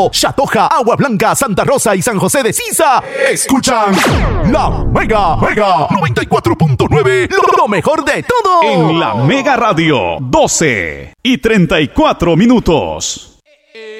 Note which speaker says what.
Speaker 1: Chatoja, Agua Blanca, Santa Rosa y San José de Sisa escuchan La Mega 94.9, lo mejor de todo.
Speaker 2: En La Mega Radio, 12:34.